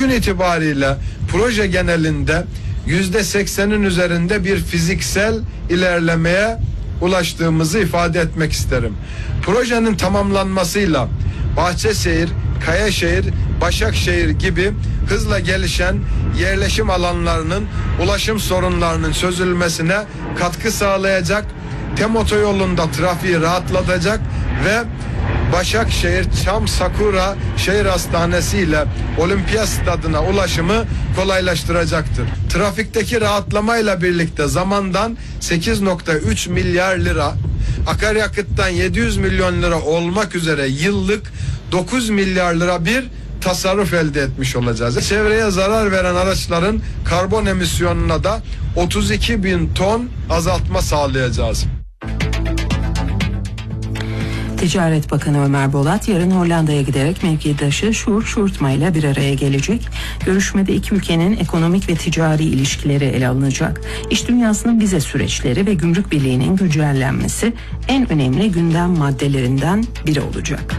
itibariyle proje genelinde %80'in üzerinde bir fiziksel ilerlemeye ulaştığımızı ifade etmek isterim. Projenin tamamlanmasıyla Bahçeşehir, Kayaşehir, Başakşehir gibi hızla gelişen yerleşim alanlarının ulaşım sorunlarının çözülmesine katkı sağlayacak, TEM otoyolunda trafiği rahatlatacak ve Başakşehir Çam Sakura Şehir Hastanesi ile Olimpiyat Stadı'na ulaşımı kolaylaştıracaktır. Trafikteki rahatlamayla birlikte zamandan 8,3 milyar lira, akaryakıttan 700 milyon lira olmak üzere yıllık 9 milyar lira bir tasarruf elde etmiş olacağız. Çevreye zarar veren araçların karbon emisyonuna da 32 bin ton azaltma sağlayacağız. Ticaret Bakanı Ömer Bolat yarın Hollanda'ya giderek mevkidaşı Sjoerd Sjoerdsma ile bir araya gelecek. Görüşmede iki ülkenin ekonomik ve ticari ilişkileri ele alınacak. İş dünyasının vize süreçleri ve gümrük birliğinin güncellenmesi en önemli gündem maddelerinden biri olacak.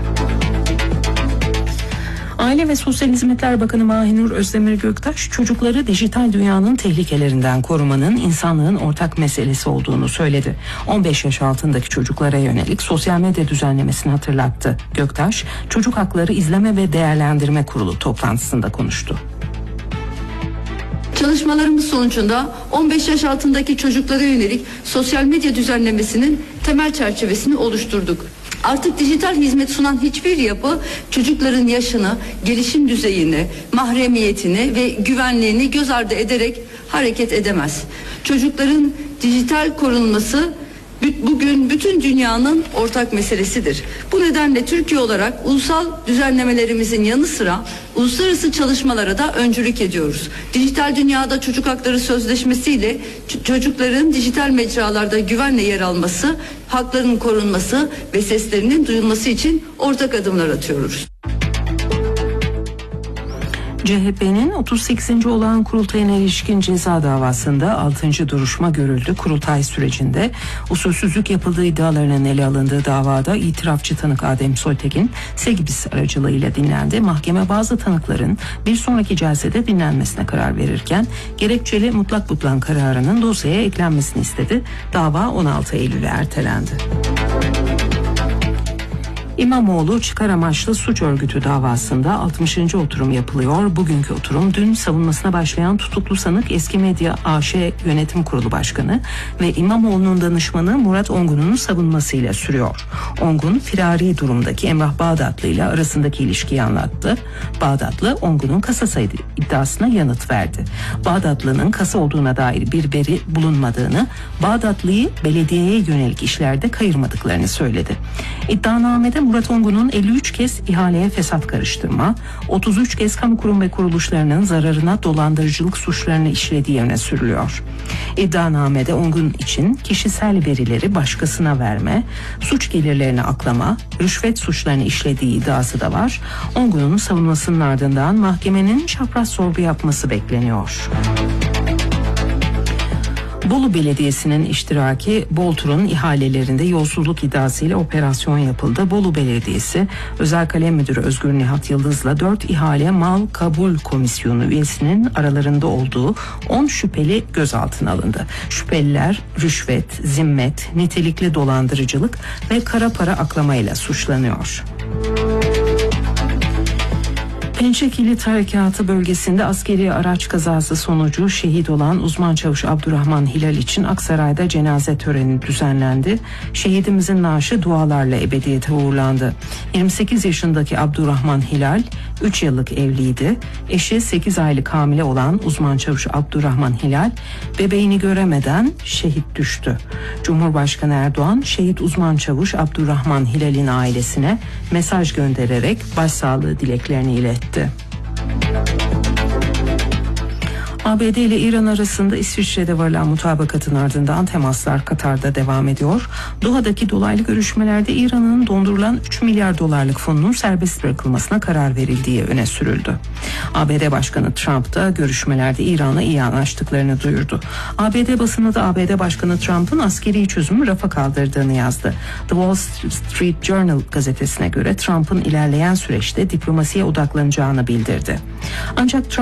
Aile ve Sosyal Hizmetler Bakanı Mahinur Özdemir Göktaş, çocukları dijital dünyanın tehlikelerinden korumanın insanlığın ortak meselesi olduğunu söyledi. 15 yaş altındaki çocuklara yönelik sosyal medya düzenlemesini hatırlattı. Göktaş, Çocuk Hakları İzleme ve Değerlendirme Kurulu toplantısında konuştu. Çalışmalarımız sonucunda 15 yaş altındaki çocuklara yönelik sosyal medya düzenlemesinin temel çerçevesini oluşturduk. Artık dijital hizmet sunan hiçbir yapı çocukların yaşını, gelişim düzeyini, mahremiyetini ve güvenliğini göz ardı ederek hareket edemez. Çocukların dijital korunması bugün bütün dünyanın ortak meselesidir. Bu nedenle Türkiye olarak ulusal düzenlemelerimizin yanı sıra uluslararası çalışmalara da öncülük ediyoruz. Dijital Dünyada Çocuk Hakları Sözleşmesi ile çocukların dijital mecralarda güvenle yer alması, haklarının korunması ve seslerinin duyulması için ortak adımlar atıyoruz. CHP'nin 38. olağan kurultayına ilişkin ceza davasında 6. duruşma görüldü. Kurultay sürecinde usulsüzlük yapıldığı iddialarının ele alındığı davada itirafçı tanık Adem Soytekin Segibis aracılığıyla dinlendi. Mahkeme bazı tanıkların bir sonraki celsede dinlenmesine karar verirken gerekçeli mutlak butlan kararının dosyaya eklenmesini istedi. Dava 16 Eylül'e ertelendi. İmamoğlu çıkar amaçlı suç örgütü davasında 60. oturum yapılıyor. Bugünkü oturum dün savunmasına başlayan tutuklu sanık Eski Medya AŞ Yönetim Kurulu Başkanı ve İmamoğlu'nun danışmanı Murat Ongun'un savunmasıyla sürüyor. Ongun firari durumdaki Emrah Bağdatlı ile arasındaki ilişkiyi anlattı. Bağdatlı Ongun'un kasa saydı iddiasına yanıt verdi. Bağdatlı'nın kasa olduğuna dair bir veri bulunmadığını, Bağdatlı'yı belediyeye yönelik işlerde kayırmadıklarını söyledi. İddianamede Murat Ongun'un 53 kez ihaleye fesat karıştırma, 33 kez kamu kurum ve kuruluşlarının zararına dolandırıcılık suçlarını işlediği öne sürülüyor. İddianamede Ongun için kişisel verileri başkasına verme, suç gelirlerini aklama, rüşvet suçlarını işlediği iddiası da var. Ongun'un savunmasının ardından mahkemenin çapraz sorgu yapması bekleniyor. Bolu Belediyesi'nin iştiraki Boltur'un ihalelerinde yolsuzluk iddiasıyla operasyon yapıldı. Bolu Belediyesi Özel Kalem Müdürü Özgür Nihat Yıldız'la 4 ihale mal kabul komisyonu üyesinin aralarında olduğu 10 şüpheli gözaltına alındı. Şüpheliler rüşvet, zimmet, nitelikli dolandırıcılık ve kara para aklamayla suçlanıyor. Pençe Kilit Harekatı bölgesinde askeri araç kazası sonucu şehit olan uzman çavuş Abdurrahman Hilal için Aksaray'da cenaze töreni düzenlendi. Şehidimizin naaşı dualarla ebediyete uğurlandı. 28 yaşındaki Abdurrahman Hilal 3 yıllık evliydi. Eşi 8 aylık hamile olan uzman çavuş Abdurrahman Hilal bebeğini göremeden şehit düştü. Cumhurbaşkanı Erdoğan şehit uzman çavuş Abdurrahman Hilal'in ailesine mesaj göndererek başsağlığı dileklerini iletti. ABD ile İran arasında İsviçre'de varılan mutabakatın ardından temaslar Katar'da devam ediyor. Doha'daki dolaylı görüşmelerde İran'ın dondurulan 3 milyar dolarlık fonunun serbest bırakılmasına karar verildiği öne sürüldü. ABD Başkanı Trump da görüşmelerde İran'la iyi anlaştıklarını duyurdu. ABD basını da ABD Başkanı Trump'ın askeri çözümü rafa kaldırdığını yazdı. The Wall Street Journal gazetesine göre Trump'ın ilerleyen süreçte diplomasiye odaklanacağını bildirdi. Ancak Trump